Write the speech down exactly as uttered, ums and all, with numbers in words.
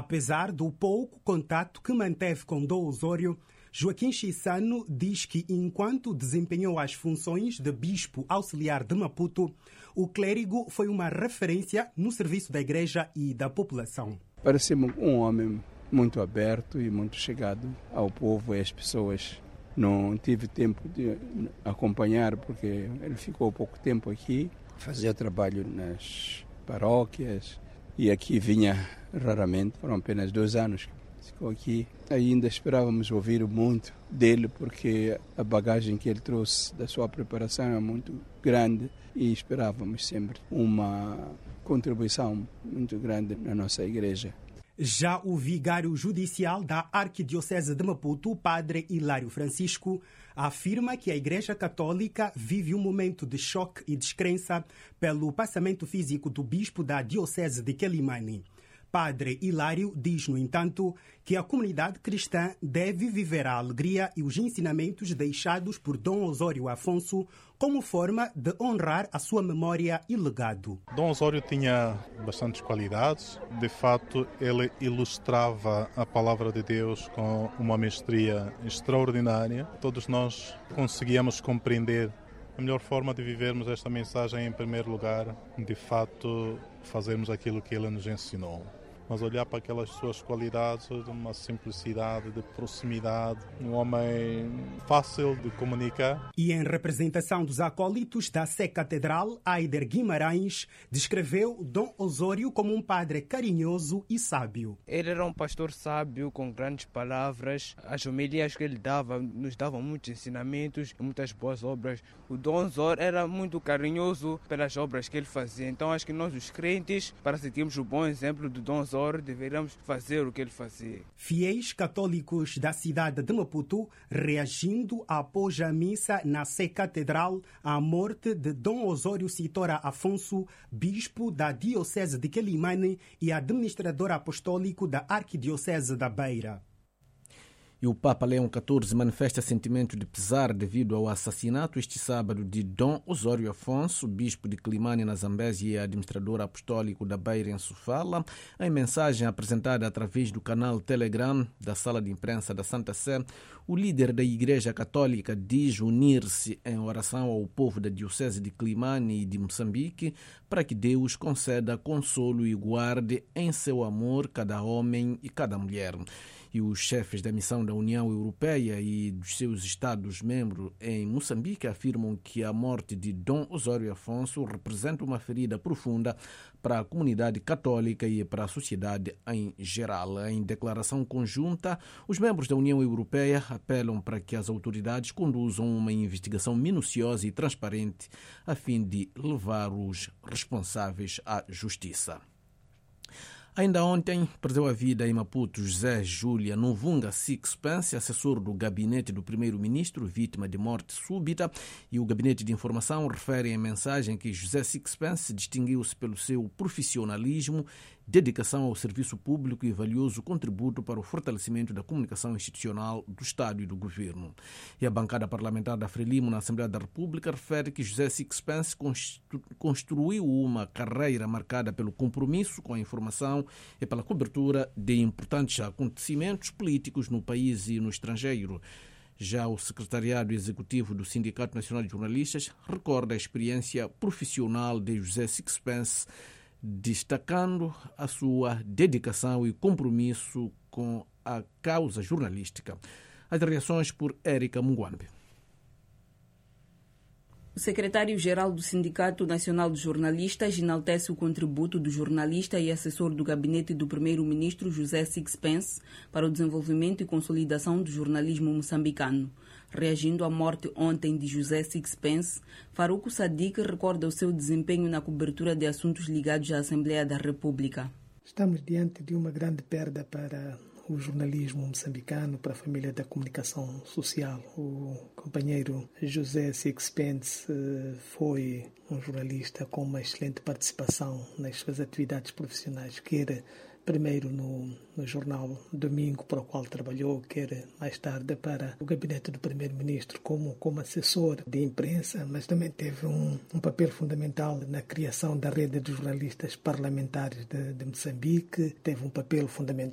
Apesar do pouco contato que manteve com Dom Osório, Joaquim Chissano diz que, enquanto desempenhou as funções de bispo auxiliar de Maputo, o clérigo foi uma referência no serviço da igreja e da população. Parecia-me um homem muito aberto e muito chegado ao povo e às pessoas. Não tive tempo de acompanhar porque ele ficou pouco tempo aqui, fazia trabalho nas paróquias e aqui vinha raramente, foram apenas dois anos que ficou aqui. Ainda esperávamos ouvir muito dele porque a bagagem que ele trouxe da sua preparação é muito grande e esperávamos sempre uma contribuição muito grande na nossa igreja. Já o vigário judicial da Arquidiocese de Maputo, padre Hilário Francisco, afirma que a Igreja Católica vive um momento de choque e descrença pelo passamento físico do bispo da Diocese de Quelimane. Padre Hilário diz, no entanto, que a comunidade cristã deve viver a alegria e os ensinamentos deixados por Dom Osório Afonso como forma de honrar a sua memória e legado. Dom Osório tinha bastantes qualidades. De fato, ele ilustrava a palavra de Deus com uma mestria extraordinária. Todos nós conseguíamos compreender a melhor forma de vivermos esta mensagem, em primeiro lugar, de fato, fazermos aquilo que ele nos ensinou. Mas olhar para aquelas suas qualidades de uma simplicidade, de proximidade, um homem fácil de comunicar. E em representação dos acólitos da Sé Catedral, Aider Guimarães descreveu Dom Osório como um padre carinhoso e sábio. Ele era um pastor sábio, com grandes palavras. As homilias que ele dava nos davam muitos ensinamentos e muitas boas obras. O Dom Osório era muito carinhoso pelas obras que ele fazia. Então acho que nós, os crentes, para seguirmos o bom exemplo do Dom Osório, deveríamos fazer o que ele fazia. Fiéis católicos da cidade de Maputo reagindo após a missa na Sé Catedral à morte de Dom Osório Citora Afonso, bispo da Diocese de Quelimane e administrador apostólico da Arquidiocese da Beira. E o Papa Leão catorze manifesta sentimento de pesar devido ao assassinato este sábado de Dom Osório Afonso, bispo de Quelimane, na Zambésia, e administrador apostólico da Beira, em Sofala. Em mensagem apresentada através do canal Telegram da Sala de Imprensa da Santa Sé, o líder da Igreja Católica diz unir-se em oração ao povo da Diocese de Quelimane e de Moçambique para que Deus conceda consolo e guarde em seu amor cada homem e cada mulher. E os chefes da missão da União Europeia e dos seus Estados-membros em Moçambique afirmam que a morte de Dom Osório Afonso representa uma ferida profunda para a comunidade católica e para a sociedade em geral. Em declaração conjunta, os membros da União Europeia apelam para que as autoridades conduzam uma investigação minuciosa e transparente a fim de levar os responsáveis à justiça. Ainda ontem, perdeu a vida em Maputo José Júlia Novunga Sixpence, assessor do gabinete do primeiro-ministro, vítima de morte súbita, e o gabinete de informação refere em mensagem que José Sixpence distinguiu-se pelo seu profissionalismo, dedicação ao serviço público e valioso contributo para o fortalecimento da comunicação institucional do Estado e do Governo. E a bancada parlamentar da Frelimo na Assembleia da República refere que José Sixpence construiu uma carreira marcada pelo compromisso com a informação e pela cobertura de importantes acontecimentos políticos no país e no estrangeiro. Já o secretariado executivo do Sindicato Nacional de Jornalistas recorda a experiência profissional de José Sixpence, destacando a sua dedicação e compromisso com a causa jornalística. As reações por Érica Mungwambe. O secretário-geral do Sindicato Nacional de Jornalistas enaltece o contributo do jornalista e assessor do gabinete do primeiro-ministro José Sixpence para o desenvolvimento e consolidação do jornalismo moçambicano. Reagindo à morte ontem de José Sixpence, Faruco Sadiq recorda o seu desempenho na cobertura de assuntos ligados à Assembleia da República. Estamos diante de uma grande perda para o jornalismo moçambicano, para a família da comunicação social. O companheiro José Sixpence foi um jornalista com uma excelente participação nas suas atividades profissionais, quer primeiro no, no jornal Domingo, para o qual trabalhou, quer mais tarde para o gabinete do primeiro-ministro como, como assessor de imprensa, mas também teve um, um papel fundamental na criação da rede de jornalistas parlamentares de, de Moçambique, teve um papel fundamental